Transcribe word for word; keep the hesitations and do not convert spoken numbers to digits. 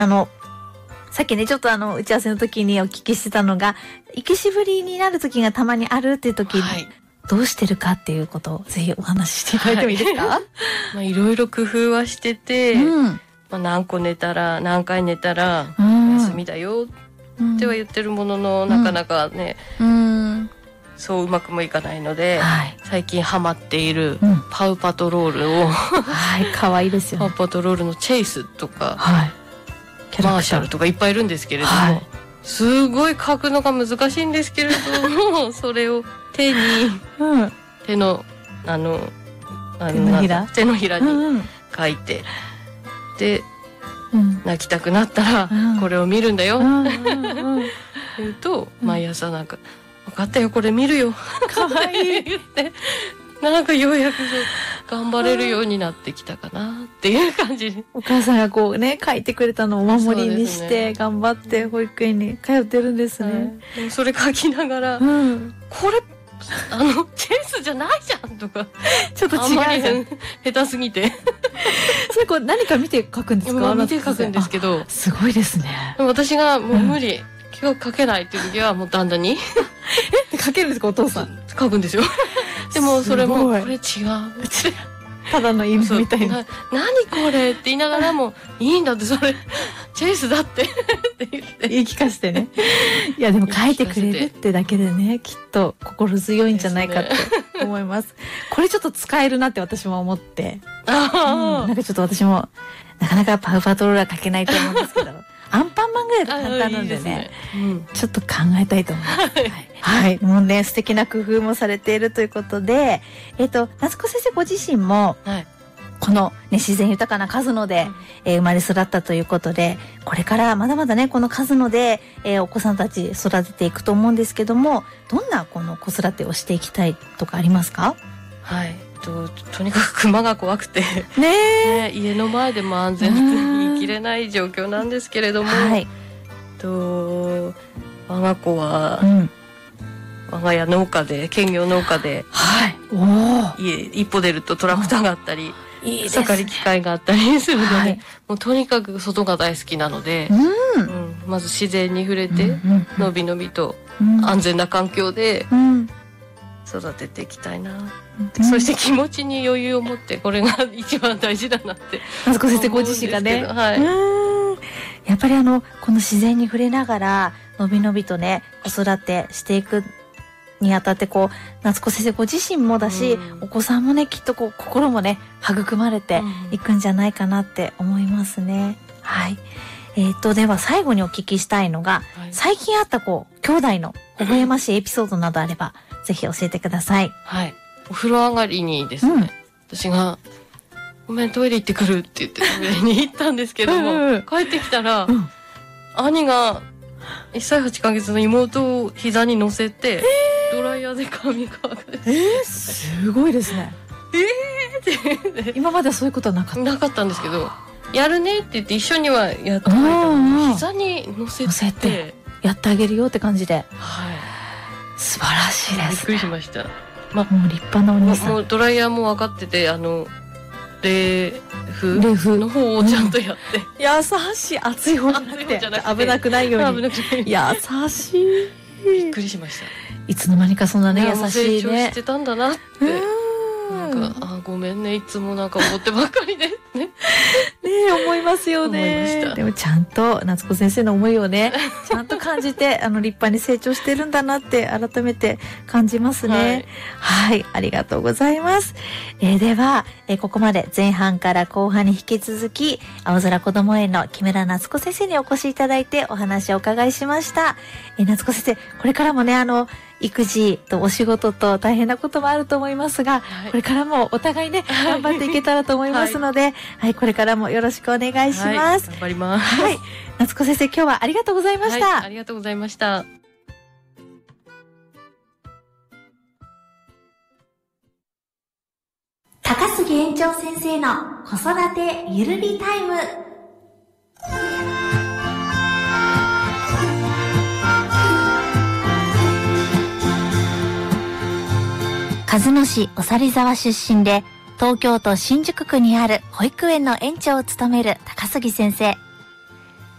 あのさっきねちょっとあの打ち合わせの時にお聞きしてたのが、生きしぶりになる時がたまにあるっていう時に、はい、どうしてるかっていうことをぜひお話ししていただいてもいいですか？はい、 まあいろいろ工夫はしてて、うん、まあ、何個寝たら何回寝たら休みだよっては言ってるものの、うん、なかなかね、うん、そううまくもいかないので、はい、最近ハマっているパウパトロールを、うん、 はい可愛いですよね。 パウパトロールのチェイスとか、はい、マーシャルとかいっぱいいるんですけれども、はい、すごい描くのが難しいんですけれどもそれを手に、うん、手のあのあの手のひら手のひらに描いて、うん、で、うん、泣きたくなったら、うん、これを見るんだよ、うんうんうん、言うと毎朝なんか、分かったよこれ見るよかわいい言ってなんかようやく頑張れるようになってきたかなっていう感じ。 お母さんがこうね書いてくれたのをお守りにして頑張って保育園に通ってるんですね。はい、 でもそれ書きながら、うん、これあのチェイスじゃないじゃんとかちょっと違うじゃん下手すぎてそれこう何か見て書くんですか？ 見て書くんですけど、 すごいですね。 でも私がもう無理、うん、今日書けないっていう時はもう旦那にえ書けるんですか？お父さん書くんですよでもそれもこれ違うただの意味みたいなな何これって言いながらもいいんだってそれチェイスだってって言って言い聞かせてねいやでも書いてくれるってだけでねきっと心強いんじゃないかって思いますこれちょっと使えるなって私も思ってあ、うん、なんかちょっと私もなかなかパウパトローラー書けないと思うんですけどアンパンマンぐらい簡単なんでね、いいですね、うん、ちょっと考えたいと思います。はい、はい、もうね素敵な工夫もされているということで、えっと夏子先生ご自身も、はい、この、ね、自然豊かな鹿角で、うんえー、生まれ育ったということで、これからまだまだねこの鹿角で、えー、お子さんたち育てていくと思うんですけども、どんなこの子育てをしていきたいとかありますか？ はい。と, とにかく熊が怖くてねね家の前でも安全に生きれない状況なんですけれども、はい、と我が子は、うん、我が家農家で兼業農家で、はい、お家一歩出るとトラクターがあったり草刈り機械があったりするので、はい、もうとにかく外が大好きなので、うんうん、まず自然に触れて、うんうんうん、のびのびと安全な環境で、うん育てていきたいな、うん、そして気持ちに余裕を持ってこれが一番大事だなって夏子先生ご自身がね、はい、うんやっぱりあのこの自然に触れながらのびのびとね子育てしていくにあたってこう夏子先生ご自身もだし、うん、お子さんもねきっとこう心もね育まれていくんじゃないかなって思いますね、うん、はいえー、とでは最後にお聞きしたいのが、はい、最近あったこう兄弟の微笑ましいエピソードなどあればぜひ教えてください。はい。 お風呂上がりにですね、うん、私がごめんトイレ行ってくるって言ってトイレに行ったんですけども、うん、帰ってきたら、うん、兄がいっさいはちかげつの妹を膝に乗せて、えー、ドライヤーで髪乾かして、 えー、すごいですね。 えーって今まではそういうことはなかったなかったんですけど、やるねって言って一緒にはやってくれたので膝に乗せて、乗せてやってあげるよって感じで、はい。素晴らしいです、ね、 びっくりしました。 まあ、もう立派なお兄さん。 もうドライヤーも分かってて、あの冷風冷風の方をちゃんとやって、うん、 優しい熱い方じゃなくて危なくないように優しい。 びっくりしました。 いつの間にかそんなね優しいね。 成長してたんだなって。なんかあごめんねいつもなんか思ってばっかりでねね思いますよね。でもちゃんと夏子先生の思いをねちゃんと感じてあの立派に成長してるんだなって改めて感じますね。はい、はい、ありがとうございます。えー、では、えー、ここまで前半から後半に引き続き青空こども園の木村夏子先生にお越しいただいてお話をお伺いしました。えー、夏子先生これからもねあの育児とお仕事と大変なこともあると思いますが、はい、これからもお互いね、はい、頑張っていけたらと思いますので、はい、はい、これからもよろしくお願いします。はい、 頑張ります。 はい、夏子先生今日はありがとうございました。 はい、ありがとうございました。 高杉園長先生の子育てゆるりタイム。鹿角市おさり沢出身で東京都新宿区にある保育園の園長を務める高杉先生。